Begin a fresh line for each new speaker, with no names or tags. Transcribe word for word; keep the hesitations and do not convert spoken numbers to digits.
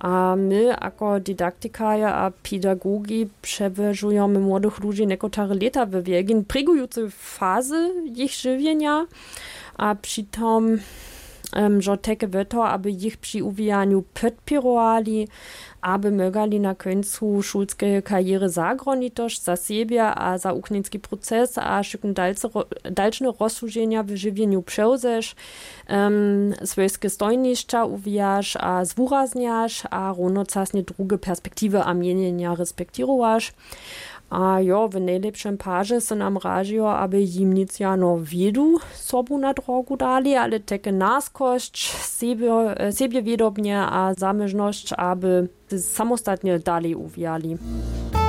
A my jako didaktikaje a pedagogi przewyżujemy młodych ludzi nekotare lata w wiegin prygujące fazy ich żywienia, a przytom um, że takie to, aby ich przy uwijaniu podpierowali, aby mogli na końcu szulskiej kariery zagronić za siebie a za ukraiński proces, a szybko dalsze rozsłużenia w żywieniu przełzesz, um, swojskie stojniszcza uwijasz a zwurazniasz, a równocześnie drugie perspektywy a mienienia respektirowasz. A jo, w najlepszym parze se nam ražio, aby jim nic jano wiedu sobu na drogu dali, ale takie naskość, siebie, siebie wiedobnie a zamierzność, aby samostatnie dalej uwijali.